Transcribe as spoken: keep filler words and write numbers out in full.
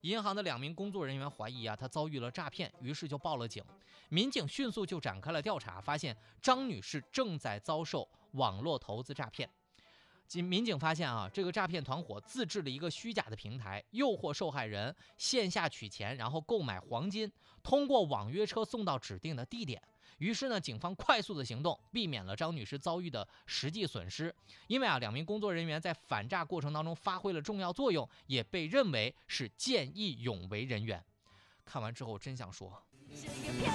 银行的两名工作人员怀疑啊，他遭遇了诈骗，于是就报了警。民警迅速就展开了调查，发现张女士正在遭受网络投资诈骗。民警发现啊，这个诈骗团伙自制了一个虚假的平台，诱惑受害人线下取钱，然后购买黄金，通过网约车送到指定的地点。于是呢，警方快速的行动，避免了张女士遭遇的实际损失。因为啊，两名工作人员在反诈过程当中发挥了重要作用，也被认为是见义勇为人员。看完之后，真想说。